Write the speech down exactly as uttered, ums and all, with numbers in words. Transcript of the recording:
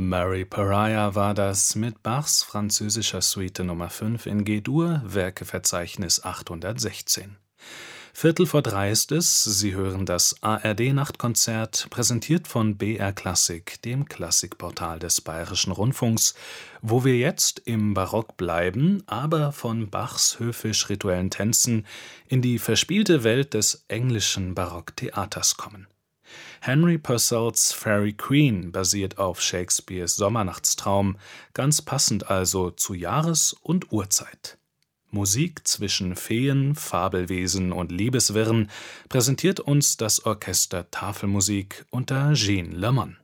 Mary Pariah war das mit Bachs französischer Suite Nummer fünf in G-Dur, Werkeverzeichnis achthundertsechzehn. Viertel vor drei ist es, Sie hören das A R D-Nachtkonzert, präsentiert von B R Klassik, dem Klassikportal des Bayerischen Rundfunks, wo wir jetzt im Barock bleiben, aber von Bachs höfisch-rituellen Tänzen in die verspielte Welt des englischen Barocktheaters kommen. Henry Purcells Faerie Queene basiert auf Shakespeares Sommernachtstraum, ganz passend also zu Jahres- und Uhrzeit. Musik zwischen Feen, Fabelwesen und Liebeswirren präsentiert uns das Orchester Tafelmusik unter Gene Lamont.